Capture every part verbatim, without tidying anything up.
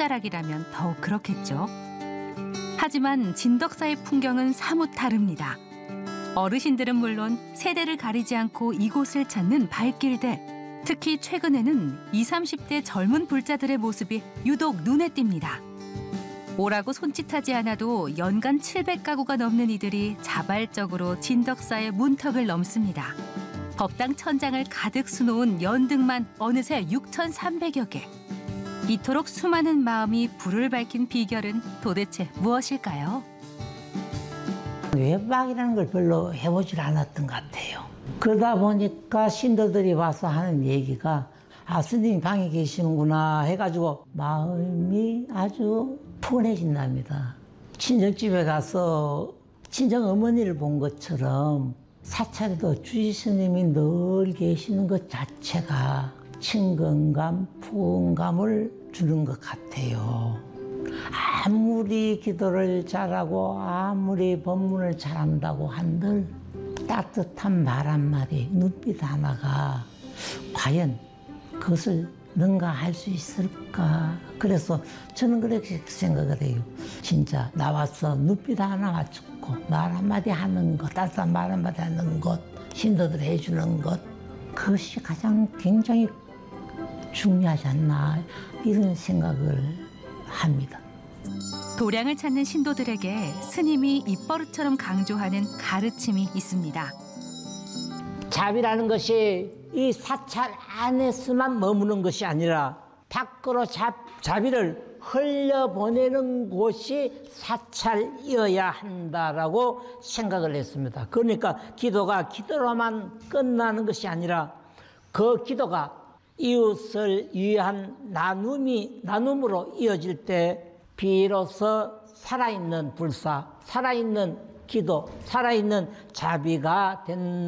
끝자락이라면 더욱 그렇겠죠. 하지만 진덕사의 풍경은 사뭇 다릅니다. 어르신들은 물론 세대를 가리지 않고 이곳을 찾는 발길들. 특히 최근에는 이십, 삼십 대 젊은 불자들의 모습이 유독 눈에 띕니다. 오라고 손짓하지 않아도 연간 칠백 가구가 넘는 이들이 자발적으로 진덕사의 문턱을 넘습니다. 법당 천장을 가득 수놓은 연등만 어느새 육천삼백여 개. 이토록 수많은 마음이 불을 밝힌 비결은 도대체 무엇일까요? 외박이라는 걸 별로 해보질 않았던 것 같아요. 그러다 보니까 신도들이 와서 하는 얘기가 아, 스님이 방에 계시는구나 해가지고 마음이 아주 푸근해진답니다. 친정집에 가서 친정 어머니를 본 것처럼 사찰에도 주지 스님이 늘 계시는 것 자체가 친근감, 푸근감을 주는 것 같아요. 아무리 기도를 잘하고 아무리 법문을 잘한다고 한들 따뜻한 말 한마디, 눈빛 하나가 과연 그것을 능가할 수 있을까? 그래서 저는 그렇게 생각을 해요. 진짜 나와서 눈빛 하나 맞추고 말 한마디 하는 것, 따뜻한 말 한마디 하는 것, 신도들 해주는 것, 그것이 가장 굉장히 중요하지 않나 이런 생각을 합니다. 도량을 찾는 신도들에게 스님이 입버릇처럼 강조하는 가르침이 있습니다. 자비라는 것이 이 사찰 안에서만 머무는 것이 아니라 밖으로 자, 자비를 흘려보내는 곳이 사찰이어야 한다라고 생각을 했습니다. 그러니까 기도가 기도로만 끝나는 것이 아니라 그 기도가 이웃을 위한 나눔이, 나눔으로 이어질 때 비로소 살아있는 불사, 살아있는 기도, 살아있는 자비가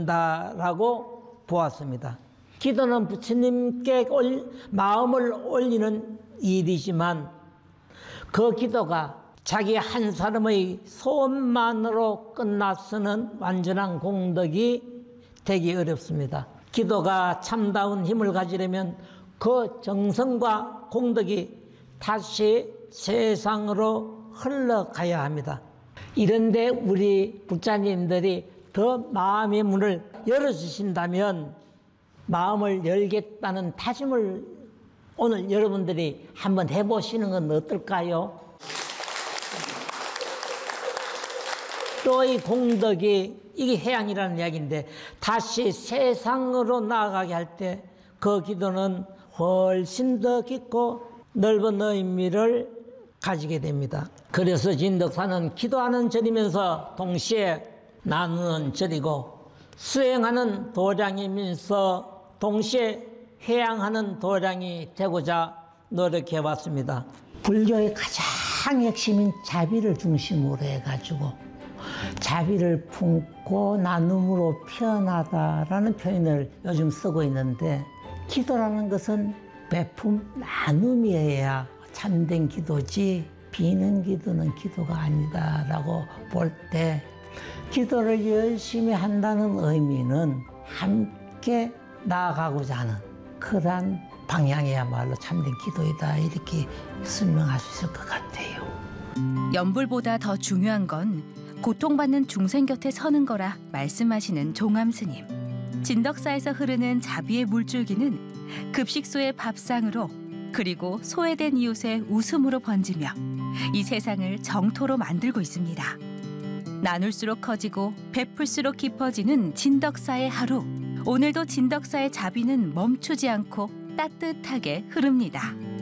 된다라고 보았습니다. 기도는 부처님께 올, 마음을 올리는 일이지만 그 기도가 자기 한 사람의 소원만으로 끝나서는 완전한 공덕이 되기 어렵습니다. 기도가 참다운 힘을 가지려면 그 정성과 공덕이 다시 세상으로 흘러가야 합니다. 이런데 우리 불자님들이 더 마음의 문을 열어주신다면 마음을 열겠다는 다짐을 오늘 여러분들이 한번 해보시는 건 어떨까요? 또 이 공덕이 이게 해양이라는 이야기인데 다시 세상으로 나아가게 할 때 그 기도는 훨씬 더 깊고 넓은 의미를 가지게 됩니다. 그래서 진덕사는 기도하는 절이면서 동시에 나누는 절이고 수행하는 도량이면서 동시에 회양하는 도량이 되고자 노력해왔습니다. 불교의 가장 핵심인 자비를 중심으로 해가지고 자비를 품고 나눔으로 표현하다라는 표현을 요즘 쓰고 있는데 기도라는 것은 베품, 나눔이어야 참된 기도지 비는 기도는 기도가 아니다라고 볼 때 기도를 열심히 한다는 의미는 함께 나아가고자 하는 그러한 방향이야말로 참된 기도이다 이렇게 설명할 수 있을 것 같아요. 연불보다 더 중요한 건 고통받는 중생 곁에 서는 거라 말씀하시는 종암 스님. 진덕사에서 흐르는 자비의 물줄기는 급식소의 밥상으로 그리고 소외된 이웃의 웃음으로 번지며 이 세상을 정토로 만들고 있습니다. 나눌수록 커지고 베풀수록 깊어지는 진덕사의 하루. 오늘도 진덕사의 자비는 멈추지 않고 따뜻하게 흐릅니다.